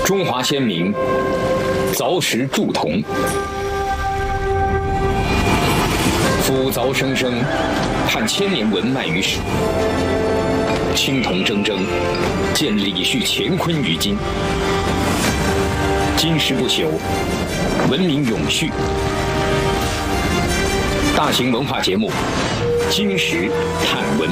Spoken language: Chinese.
中华先民凿石铸铜，夫凿生生，探千年文脉于史。青铜铮铮，见李旭乾坤于今。金石不朽，文明永续。大型文化节目《金石探文》。